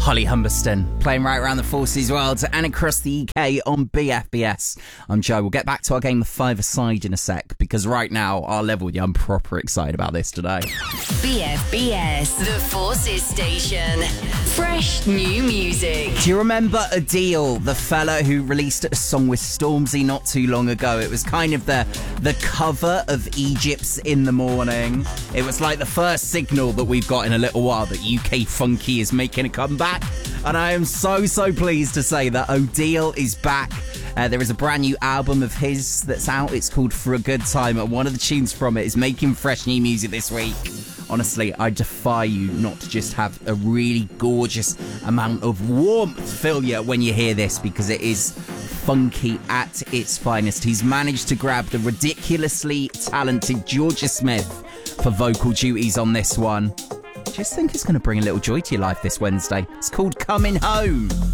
Holly Humberston playing right around the Forces world and across the UK on BFBS. I'm Joe. We'll get back to our game of five-a-side in a sec because right now, our level, I'm proper excited about this today. BFBS, the Forces station. Fresh new music. Do you remember Adil, the fella who released a song with Stormzy not too long ago? It was kind of the cover of Egypt's In the Morning. It was like the first signal that we've got in a little while that UK Funky is making a comeback. And I am so pleased to say that Adil is back. There is a brand new album of his that's out. It's called For a Good Time, and one of the tunes from it is making fresh new music this week. Honestly, I defy you not to just have a really gorgeous amount of warmth fill you when you hear this, because it is funky at its finest. He's managed to grab the ridiculously talented Georgia Smith for vocal duties on this one. Just think it's going to bring a little joy to your life this Wednesday. It's called Coming Home.